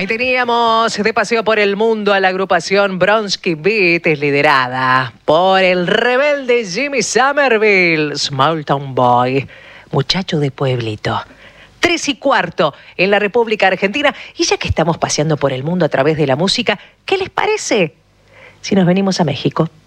teníamos de paseo por el mundo a la agrupación Bronski Beat, liderada por el rebelde Jimmy Somerville, Small Town Boy, muchacho de pueblito. 3:15 en la República Argentina. Y ya que estamos paseando por el mundo a través de la música, ¿qué les parece si nos venimos a México?